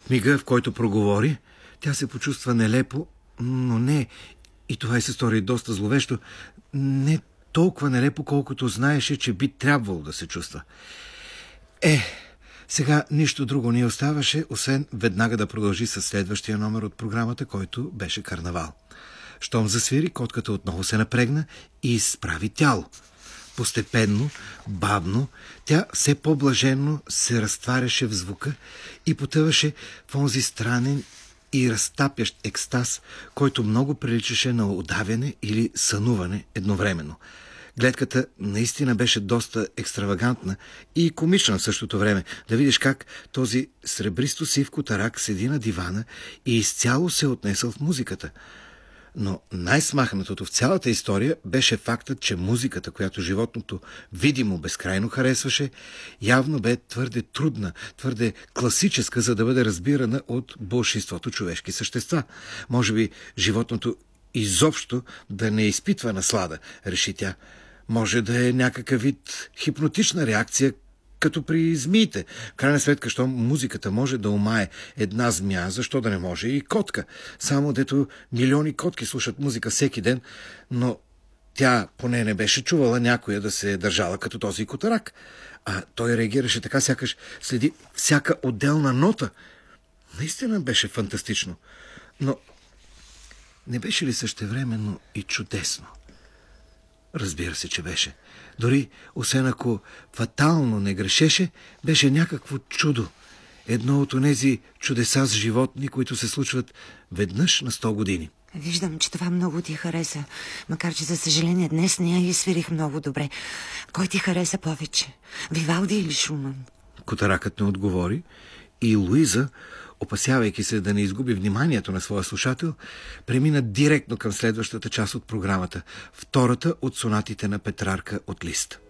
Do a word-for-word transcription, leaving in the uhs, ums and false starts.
В мига, в който проговори, тя се почувства нелепо, но не, и това й се стори доста зловещо, не толкова нелепо, колкото знаеше, че би трябвало да се чувства. Е, сега нищо друго не оставаше, освен веднага да продължи със следващия номер от програмата, който беше карнавал. Щом засвири, котката отново се напрегна и изправи тяло. Постепенно, бавно, тя все по-блаженно се разтваряше в звука и потъваше в онзи странен и разтапящ екстаз, който много приличаше на удавяне или сънуване едновременно. Гледката наистина беше доста екстравагантна и комична в същото време. Да видиш как този сребристо-сив котарак седи на дивана и изцяло се отнесъл в музиката. Но най-смахнатото в цялата история беше фактът, че музиката, която животното видимо безкрайно харесваше, явно бе твърде трудна, твърде класическа, за да бъде разбирана от болшинството човешки същества. Може би животното изобщо да не изпитва наслада, реши тя. Може да е някакъв вид хипнотична реакция, като при змиите. В крайна сметка, щом музиката може да омае една змия, защо да не може и котка? Само дето милиони котки слушат музика всеки ден, но тя поне не беше чувала някоя да се е държала като този котарак. А той реагираше така, сякаш следи всяка отделна нота. Наистина беше фантастично. Но не беше ли същевременно и чудесно? Разбира се, че беше. Дори, освен ако фатално не грешеше, беше някакво чудо. Едно от онези чудеса с животни, които се случват веднъж на сто години. Виждам, че това много ти хареса, макар че за съжаление днес не я изсвирих много добре. Кой ти хареса повече? Вивалди или Шуман? Котаракът не отговори и Луиза, опасявайки се да не изгуби вниманието на своя слушател, премина директно към следващата част от програмата, втората от сонатите на Петрарка от Лист.